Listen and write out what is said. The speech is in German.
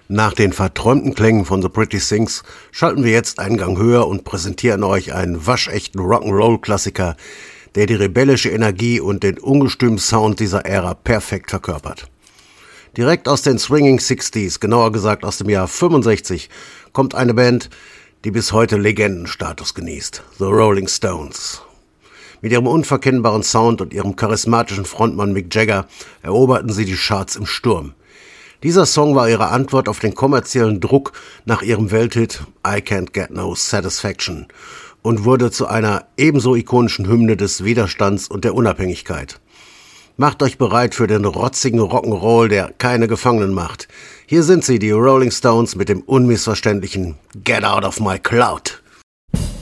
Nach den verträumten Klängen von The Pretty Things schalten wir jetzt einen Gang höher und präsentieren euch einen waschechten Rock'n'Roll-Klassiker, der die rebellische Energie und den ungestümen Sound dieser Ära perfekt verkörpert. Direkt aus den Swinging 60s, genauer gesagt aus dem Jahr 65, kommt eine Band, die bis heute Legendenstatus genießt, The Rolling Stones. Mit ihrem unverkennbaren Sound und ihrem charismatischen Frontmann Mick Jagger eroberten sie die Charts im Sturm. Dieser Song war ihre Antwort auf den kommerziellen Druck nach ihrem Welthit I Can't Get No Satisfaction und wurde zu einer ebenso ikonischen Hymne des Widerstands und der Unabhängigkeit. Macht euch bereit für den rotzigen Rock'n'Roll, der keine Gefangenen macht. Hier sind sie, die Rolling Stones, mit dem unmissverständlichen Get Out of My Cloud.